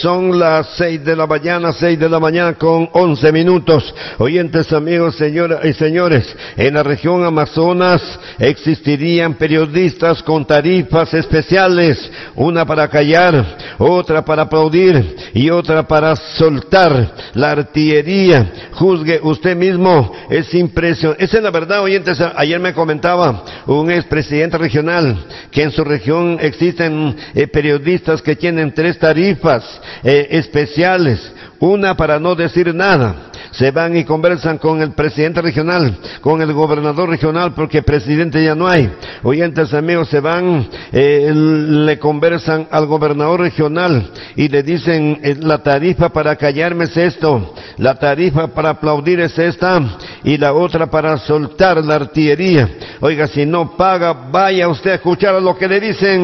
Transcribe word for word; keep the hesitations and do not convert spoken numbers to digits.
Son las seis de la mañana, seis de la mañana con once minutos. Oyentes, amigos, señoras y señores, en la región Amazonas existirían periodistas con tarifas especiales, una para callar, otra para aplaudir y otra para soltar la artillería. Juzgue usted mismo, es impresionante. Esa es la verdad, oyentes. Ayer me comentaba un expresidente regional que en su región existen eh, periodistas que tienen tres tarifas Eh, especiales, una para no decir nada. Se van y conversan con el presidente regional, con el gobernador regional, porque presidente ya no hay. Oyentes, amigos, se van, eh, le conversan al gobernador regional y le dicen, eh, la tarifa para callarme es esto, la tarifa para aplaudir es esta, y la otra para soltar la artillería. Oiga, si no paga, vaya usted a escuchar a lo que le dicen.